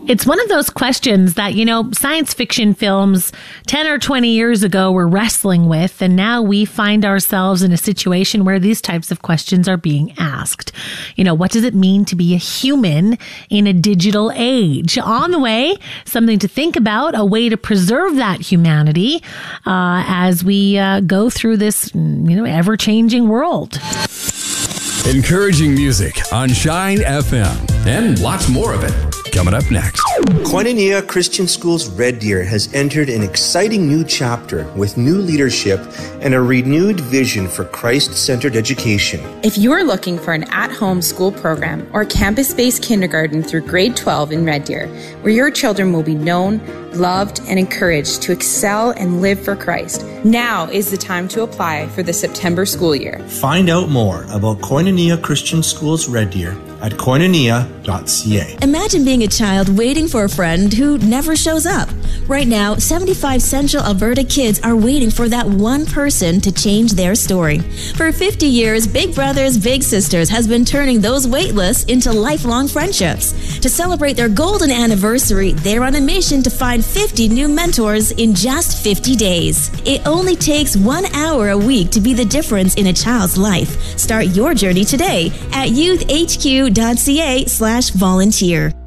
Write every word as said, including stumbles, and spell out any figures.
It's one of those questions that, you know, science fiction films ten or twenty years ago were wrestling with, and now we find ourselves in a situation where these types of questions are being asked. You know, what does it mean to be a human in a digital age? On the way, something to think about, a way to preserve that humanity uh, as we uh, go through this, you know, ever-changing world. Encouraging music on Shine F M, and lots more of it coming up next. Koinonia Christian Schools Red Deer has entered an exciting new chapter with new leadership and a renewed vision for Christ-centered education. If you are looking for an at-home school program or campus-based kindergarten through grade twelve in Red Deer, where your children will be known, loved, and encouraged to excel and live for Christ, now is the time to apply for the September school year. Find out more about Koinonia Christian Schools Red Deer at koinonia dot c a. Imagine being a child waiting for a friend who never shows up. Right now, seventy-five Central Alberta kids are waiting for that one person to change their story. For fifty years, Big Brothers Big Sisters has been turning those wait lists into lifelong friendships. To celebrate their golden anniversary, they're on a mission to find fifty new mentors in just fifty days. It only takes one hour a week to be the difference in a child's life. Start your journey today at youth h q dot c a slash volunteer.